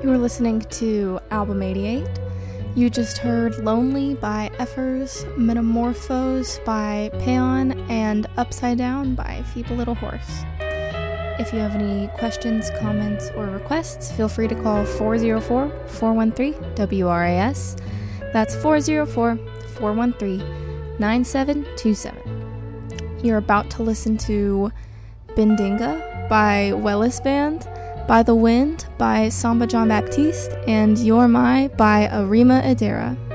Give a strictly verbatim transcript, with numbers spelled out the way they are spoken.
You were listening to Album eighty-eight. You just heard Lonely by Effers, Metamorphose by Peon, and Upside Down by Feeble Little Horse. If you have any questions, comments, or requests, feel free to call four oh four, four one three, W R A S. That's four oh four, four one three, nine seven two seven. You're about to listen to Bendinga by Wellis Band, By the Wind by Samba John Baptiste, and You're My by Arima Adera.